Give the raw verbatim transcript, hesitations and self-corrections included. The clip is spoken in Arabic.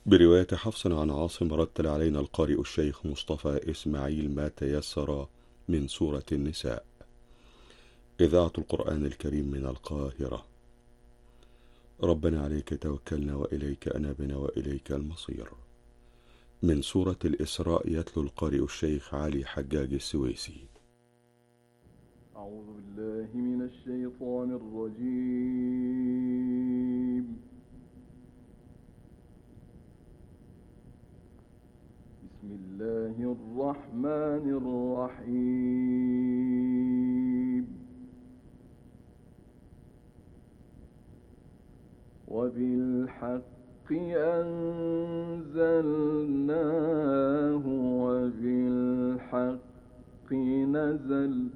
برواية حفص عن عاصم رتل علينا القارئ الشيخ مصطفى إسماعيل ما تيسر من سورة النساء. إذاعة القرآن الكريم من القاهرة. ربنا عليك توكلنا وإليك أنابنا وإليك المصير. من سورة الإسراء يتلو القارئ الشيخ علي حجاج السويسي. أعوذ بالله من الشيطان الرجيم. بسم الله الرحمن الرحيم. وبالحق أنزلناه وبالحق نزل